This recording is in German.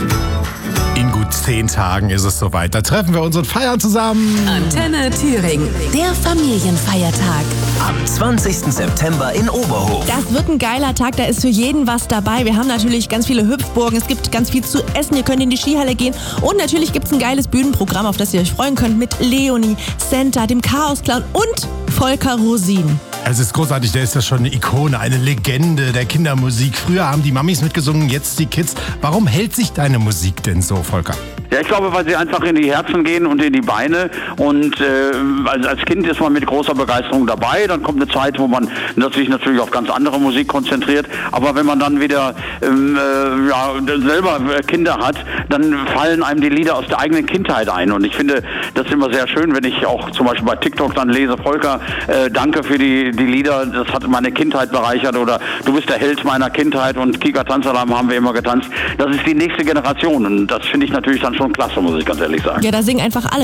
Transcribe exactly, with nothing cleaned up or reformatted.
In gut zehn Tagen ist es soweit. Da treffen wir uns und feiern zusammen. Antenne Thüringen, der Familienfeiertag. Am zwanzigsten September in Oberhof. Das wird ein geiler Tag, da ist für jeden was dabei. Wir haben natürlich ganz viele Hüpfburgen, es gibt ganz viel zu essen, ihr könnt in die Skihalle gehen und natürlich gibt es ein geiles Bühnenprogramm, auf das ihr euch freuen könnt mit Leonie, Senta, dem Chaos-Clown und Volker Rosin. Es ist großartig, der ist ja schon eine Ikone, eine Legende der Kindermusik. Früher haben die Mamis mitgesungen, jetzt die Kids. Warum hält sich deine Musik denn so, Volker? Ja, ich glaube, weil sie einfach in die Herzen gehen und in die Beine. Und äh, als, als Kind ist man mit großer Begeisterung dabei. Dann kommt eine Zeit, wo man sich natürlich auf ganz andere Musik konzentriert. Aber wenn man dann wieder ähm, äh, ja, selber Kinder hat, dann fallen einem die Lieder aus der eigenen Kindheit ein. Und ich finde das immer sehr schön, wenn ich auch zum Beispiel bei TikTok dann lese, Volker, äh, danke für die, die Lieder, das hat meine Kindheit bereichert. Oder du bist der Held meiner Kindheit und Kika Tanzalarm haben wir immer getanzt. Das ist die nächste Generation. Und das finde ich natürlich dann schon klasse, muss ich ganz ehrlich sagen. Ja, da singen einfach alle